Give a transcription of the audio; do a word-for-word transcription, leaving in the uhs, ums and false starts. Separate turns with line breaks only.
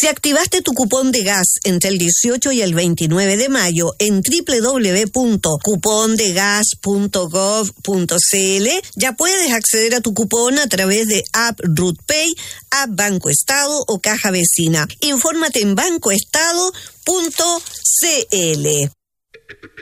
Si activaste tu cupón de gas entre el dieciocho y el veintinueve de mayo en doble u doble u doble u punto cupón de gas punto gov punto c l, ya puedes acceder a tu cupón a través de App RootPay, App Banco Estado o Caja Vecina. Infórmate en bancoestado punto c l.